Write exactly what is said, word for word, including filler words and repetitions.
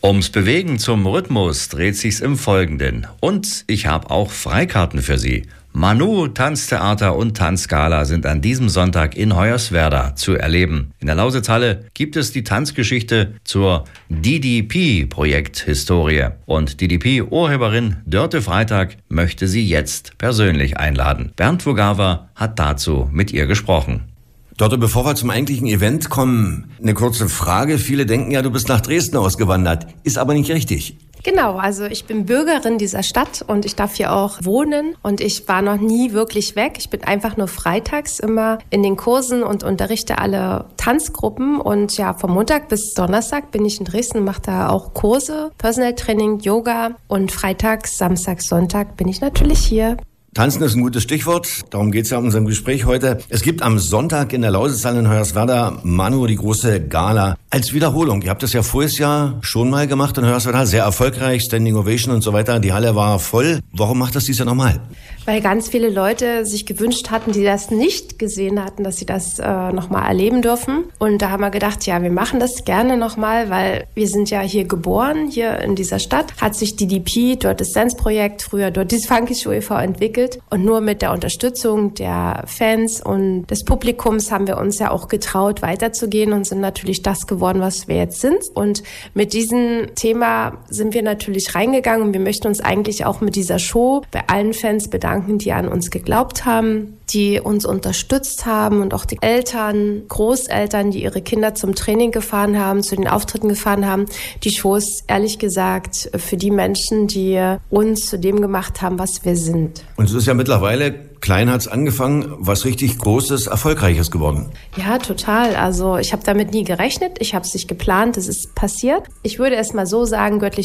Ums Bewegen zum Rhythmus dreht sich's im Folgenden. Und ich habe auch Freikarten für Sie. Manu, Tanztheater und Tanzgala sind an diesem Sonntag in Hoyerswerda zu erleben. In der Lausitzhalle gibt es die Tanzgeschichte zur D D P-Projekt-Historie. Und D D P-Urheberin Dörte Freitag möchte sie jetzt persönlich einladen. Bernd Vogava hat dazu mit ihr gesprochen. Dörte, bevor wir zum eigentlichen Event kommen, eine kurze Frage. Viele denken ja, du bist nach Dresden ausgewandert. Ist aber nicht richtig. Genau, also ich bin Bürgerin dieser Stadt und ich darf hier auch wohnen und ich war noch nie wirklich weg. Ich bin einfach nur freitags immer in den Kursen und unterrichte alle Tanzgruppen und ja, vom Montag bis Donnerstag bin ich in Dresden und mache da auch Kurse, Personal Training, Yoga und freitags, Samstag, Sonntag bin ich natürlich hier. Tanzen ist ein gutes Stichwort, darum geht's ja in unserem Gespräch heute. Es gibt am Sonntag in der Lausitzhalle in Hoyerswerda, Manu, die große Gala. Als Wiederholung, ihr habt das ja voriges Jahr schon mal gemacht in Hoyerswerda, sehr erfolgreich, Standing Ovation und so weiter, die Halle war voll. Warum macht das dieses Jahr nochmal? Weil ganz viele Leute sich gewünscht hatten, die das nicht gesehen hatten, dass sie das äh, nochmal erleben dürfen. Und da haben wir gedacht, ja, wir machen das gerne nochmal, weil wir sind ja hier geboren, hier in dieser Stadt. Hat sich D D P, dort das Dance-Projekt, früher dort das Funky Show e V entwickelt. Und nur mit der Unterstützung der Fans und des Publikums haben wir uns ja auch getraut, weiterzugehen und sind natürlich das geworden, was wir jetzt sind. Und mit diesem Thema sind wir natürlich reingegangen und wir möchten uns eigentlich auch mit dieser Show bei allen Fans bedanken, die an uns geglaubt haben, die uns unterstützt haben und auch die Eltern, Großeltern, die ihre Kinder zum Training gefahren haben, zu den Auftritten gefahren haben. Die Show ist ehrlich gesagt für die Menschen, die uns zu dem gemacht haben, was wir sind. Und es ist ja mittlerweile, klein hat's angefangen, was richtig Großes, Erfolgreiches geworden. Ja, total. Also ich habe damit nie gerechnet, ich habe es nicht geplant, es ist passiert. Ich würde es mal so sagen, göttlich